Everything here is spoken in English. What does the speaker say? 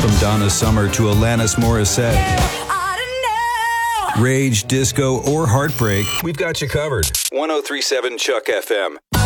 From Donna Summer to Alanis Morissette. Rage, disco, or heartbreak, we've got you covered. 103.7 Chuck FM.